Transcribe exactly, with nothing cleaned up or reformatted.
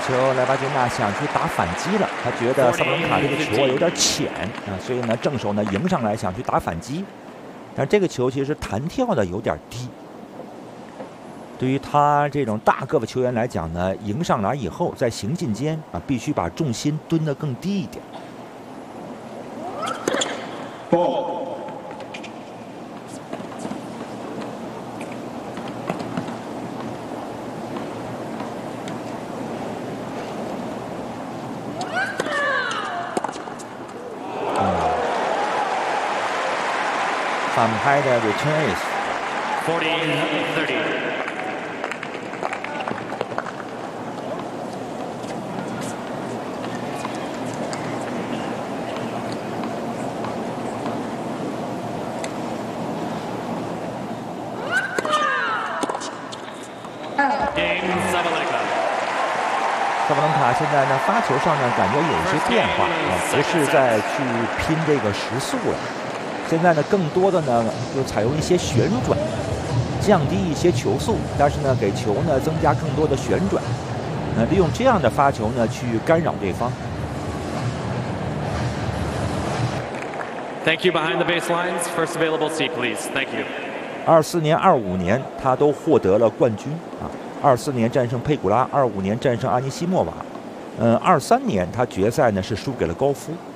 球，莱巴金纳想去打反击了，他觉得萨布伦卡这个球有点浅啊，所以呢正手呢迎上来想去打反击，但这个球其实弹跳的有点低。对于他这种大个子球员来讲呢，迎上来以后在行进间啊，必须把重心蹲得更低一点。 Ball. 反拍的 return ace。 fourteen thirty。 萨布伦卡现在呢，发球上呢感觉有一些变化啊，不是在去拼这个时速了。现在呢，更多的呢就采用一些旋转，降低一些球速，但是呢，给球呢增加更多的旋转，呃，利用这样的发球呢去干扰对方。 Thank you. Behind the baselines, first available seat, please. Thank you. 二四年、二五年他都获得了冠军啊。二四年战胜佩古拉，二五年战胜阿尼西莫瓦，嗯，二三年他决赛呢是输给了高夫。